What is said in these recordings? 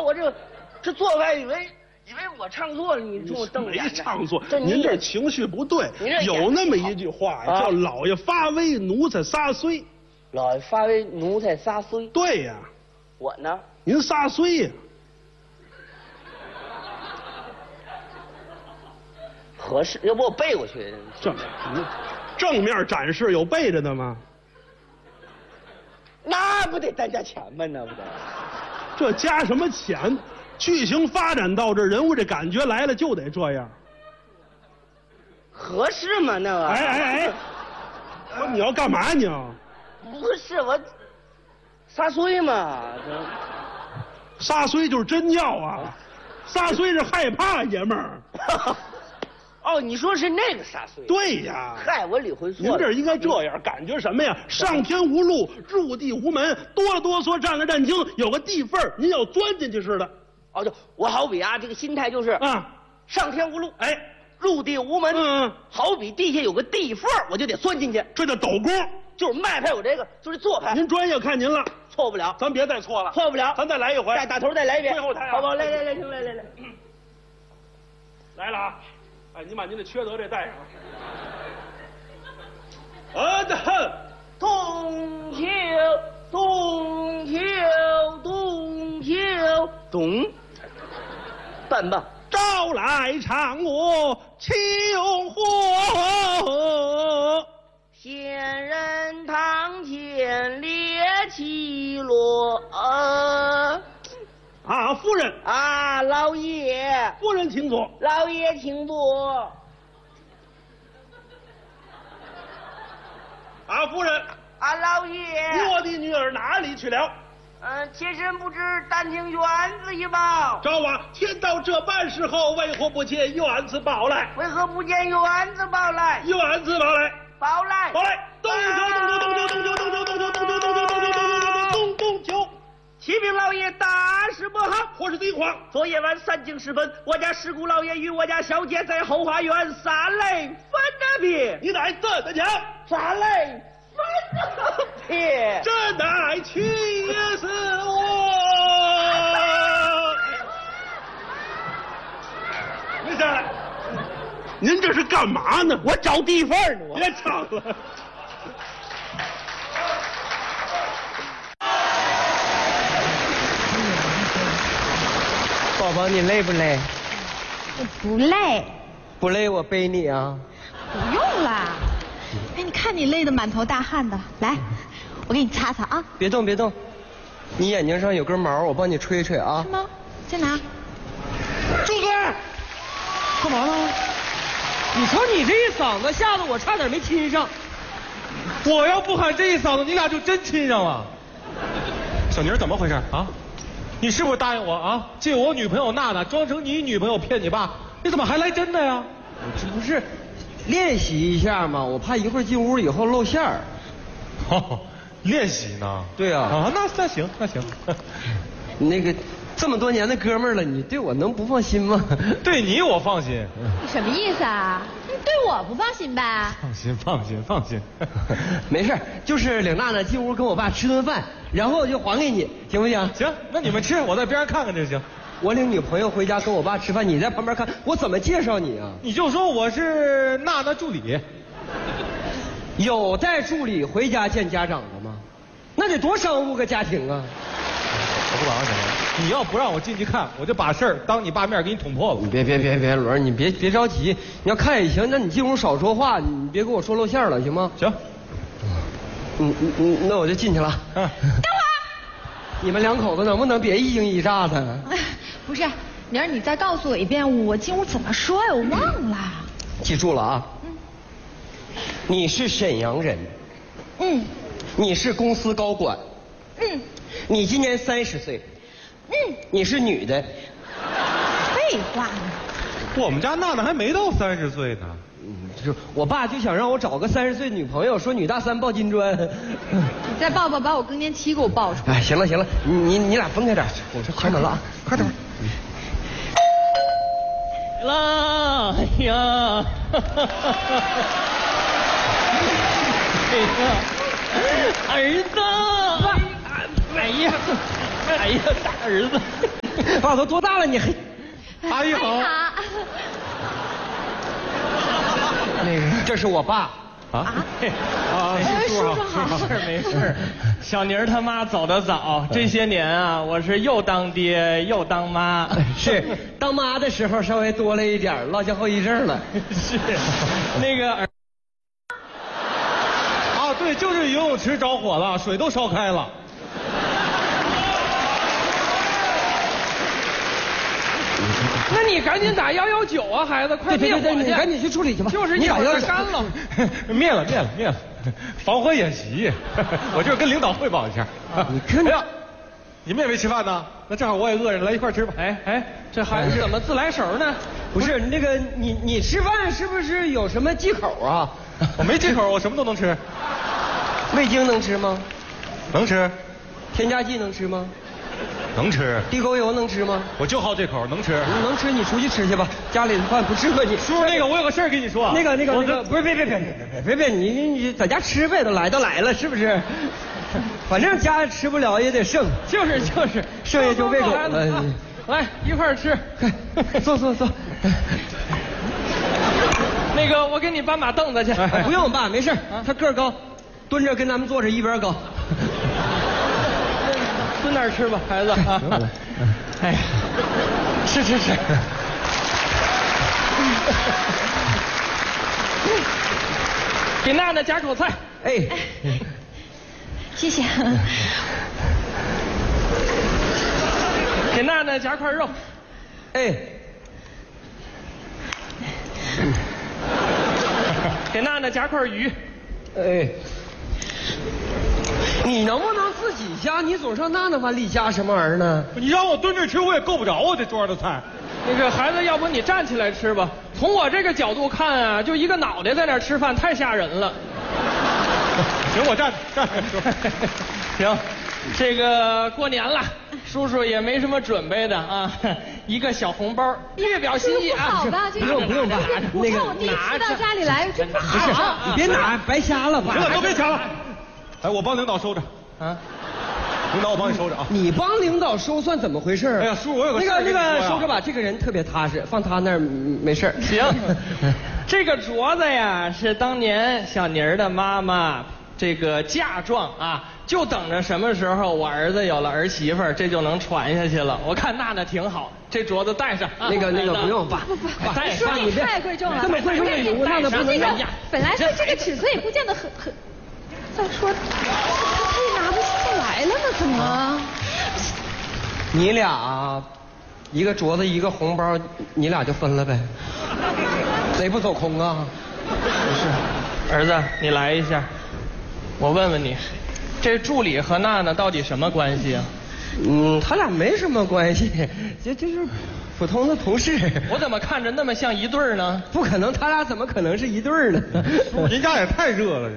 我这做法以为我唱错了，你冲我瞪眼。 没唱错，您这情绪不对。有那么一句话呀，叫“老爷发威，奴才撒虽”。 老爷发威，奴才撒虽。 对呀。 我呢？ 您撒虽呀。 合适，要不我背过去。 正面展示有背着的吗？ 那不得单加钱吗？那不得。 这加什么钱？剧情发展到这，人物这感觉来了就得这样。 合适吗？那个。 哎，说你要干嘛你？ 不是我，撒虽嘛。 撒虽就是真要啊，撒虽是害怕爷们儿。 哦，你说是那个撒虽？ 对呀。 嗨，我理会错了。 您这应该这样，感觉什么呀？上天无路，入地无门，哆了哆嗦，战战兢兢，有个地缝您要钻进去似的。 哦，就我好比啊，这个心态就是上天无路， 哎， 入地无门，好比地下有个地缝，我就得钻进去， 这叫抖功， 就是迈派，我这个就是做派。 您专业，看您了， 错不了， 咱别再错了， 错不了， 咱再来一回， 再打头再来一遍， 最后台， 好不好？来，行，来， 来了啊！哎，您把您的缺德这带上。 冬秋，冬，办吧。 朝来长我秋火， 仙人堂前列绮罗。 夫人啊，老爷， 夫人请坐。 老爷请坐。 夫人。 老爷， 我的女儿哪里去了？ 妾身不知，但听园子一报。 赵娃，天到这般时候，为何不见园子报来？ 为何不见园子报来？ 园子报来， 报来， 报来！冬秋， 启禀老爷，大事不好！ 何事情况？ 昨夜晚3更时分，我家师姑老爷与我家小姐在后花园撒雷分的别。 你乃怎的讲？ 撒雷分的别， 真乃气死我！您下来，您这是干嘛呢？ 我找地缝呢。 别唱了。 宝宝，你累不累？ 我不累。 不累，我背你啊。 不用啦。哎，你看你累得满头大汗的，来，我给你擦擦啊。 别动，别动，你眼睛上有根毛，我帮你吹吹啊。 是吗？在哪？ 住嘴！干嘛呢？你瞅你这一嗓子，吓得我差点没亲上。 我要不喊这一嗓子，你俩就真亲上了。小宁怎么回事啊？你是不是答应我啊？借我女朋友娜娜装成你女朋友骗你爸？你怎么还来真的呀？ 我这不是练习一下吗？我怕一会儿进屋以后露馅儿。 哦，练习呢？ 对啊。 啊，那行。 那个这么多年的哥们儿了，你对我能不放心吗？ 对你我放心。 你什么意思啊？你对我不放心呗？ 放心。 没事，就是领娜娜进屋跟我爸吃顿饭，然后我就还给你，行不行？ 行，那你们吃，我在边上看看就行。 我领女朋友回家跟我爸吃饭，你在旁边看，我怎么介绍你啊？ 你就说我是娜娜助理。 有带助理回家见家长的吗？那得多商务个家庭啊！ 我不管了，小宁，你要不让我进去看，我就把事儿当你爸面给你捅破了。 你别，伦，你别着急，你要看也行，那你进屋少说话，你别跟我说露馅了，行吗？ 行。 那我就进去了。 等会儿， 你们两口子能不能别一惊一乍的？ 不是，宁儿，你再告诉我一遍，我进屋怎么说呀？我忘了。 记住了啊。你是沈阳人。你是公司高管。你今年30岁。你是女的。 废话呢。 我们家娜娜还没到30岁呢。 就是我爸就想让我找个30岁女朋友，说女大3抱金砖。 你再抱抱，把我更年期给我抱出来。 哎，行了，你俩分开点，我这开门了啊，快点。 啦，哎呀，儿子，哎呀，大儿子， 爸都多大了你还？ 阿姨好。 那个，这是我爸。 啊， 叔叔好， 没事。小妮儿他妈走得早，这些年啊，我是又当爹又当妈。 是，当妈的时候稍微多了一点，落下后遗症了。 是，那个啊，对，就是游泳池着火了，水都烧开了。 那你赶紧打119啊，孩子，快灭火去！ 你赶紧去处理去吧。 就是一会儿就干了。 灭了，防火演习，我就是跟领导汇报一下。 你看哎呀，你们也没吃饭呢，那正好我也饿着，来一块吃吧。 哎，这孩子怎么自来熟呢？ 不是那个你吃饭是不是有什么忌口啊？ 我没忌口，我什么都能吃。 味精能吃吗？ 能吃。 添加剂能吃吗？ 能吃。 地沟油能吃吗？ 我就好这口，能吃。 能吃你出去吃去吧，家里的饭不适合你。 叔，那个我有个事儿跟你说。 那个，不是，别，你在家吃呗，都来了，是不是？反正家吃不了也得剩， 就是， 剩下就喂狗了。 来一块儿吃， 坐。 那个我给你搬把凳子去。 不用爸，没事，他个儿高，蹲着跟咱们坐着一边高。 蹲那儿吃吧，孩子啊！哎呀，吃。给娜娜夹口菜。 哎， 谢谢。 给娜娜夹块肉。 哎， 给娜娜夹块鱼。 哎。你能不能自己夹？你总上娜娜碗里夹什么玩意儿呢？ 你让我蹲着吃，我也够不着啊，这桌上的菜。 那个孩子，要不你站起来吃吧？从我这个角度看啊，就一个脑袋在那儿吃饭，太吓人了。 行，我站着。 行，这个过年了，叔叔也没什么准备的啊，一个小红包，略表心意啊。 好吧， 不用爸， 我看我第一次到家里来，真不好。 你别拿，白瞎了吧？ 行了，都别抢了。哎，我帮领导收着啊，领导我帮你收着啊。 你帮领导收算怎么回事？ 哎呀，叔，我有个事儿那个收着吧，这个人特别踏实，放他那儿没事。 行，这个镯子呀是当年小妮儿的妈妈这个嫁妆啊，就等着什么时候我儿子有了儿媳妇儿，这就能传下去了。我看娜娜挺好，这镯子戴上。 那个不用爸， 戴上。 你太贵重了， 这么贵重的礼物，娜娜不能要。 本来说这个尺寸也不见得很。再说，他也拿不下来了呢，怎么？ 你俩，一个镯子一个红包，你俩就分了呗？谁不走空啊？ 不是，儿子，你来一下，我问问你，这助理和娜娜到底什么关系啊？ 他俩没什么关系，就是普通的同事。 我怎么看着那么像一对儿呢？ 不可能，他俩怎么可能是一对儿呢？ 您家也太热了，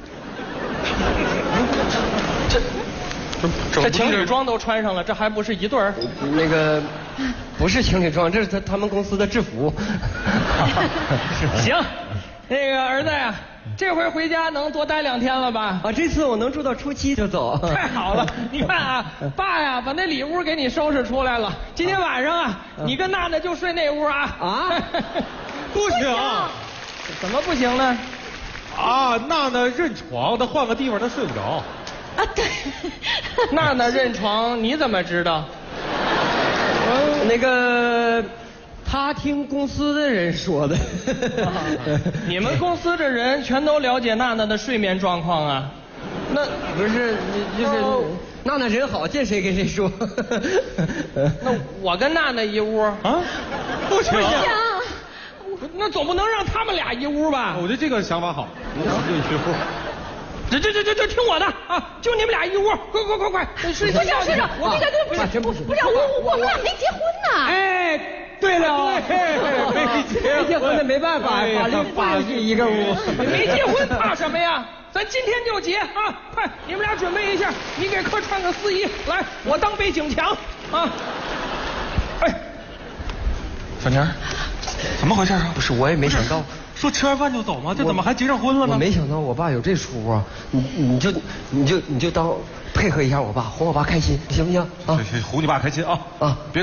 这情侣装都穿上了，这还不是一对儿？ 那个不是情侣装，这是他们公司的制服。 行，那个儿子呀，这回回家能多待2天了吧？ 啊，这次我能住到初7就走。 太好了，你看啊，爸呀，把那里屋给你收拾出来了。今天晚上啊，你跟娜娜就睡那屋啊。 啊？ 不行。 怎么不行呢？ 啊，娜娜认床，她换个地方她睡不着。 啊，对。 娜娜认床，你怎么知道？ 那个，他听公司的人说的。 你们公司的人全都了解娜娜的睡眠状况啊？ 那不是，就是娜娜人好，见谁跟谁说。 那我跟娜娜一屋啊？ 不行。 那总不能让他们俩一屋吧？ 我觉得这个想法好，你就一屋。 这听我的啊！就你们俩一屋，快，睡觉去！ 我们俩没结婚呢。 哎，对了，没结婚的没办法，法律不许一个屋。 没结婚怕什么呀？咱今天就结啊！快，你们俩准备一下，你给客穿个丝衣，来，我当背景墙啊！哎， 小宁，怎么回事啊？ 不是，我也没想到。 说吃完饭就走吗？这怎么还结上婚了呢？ 我没想到我爸有这出啊！你就当配合一下我爸，哄我爸开心，行不行？啊， 哄你爸开心啊！ 啊， 别。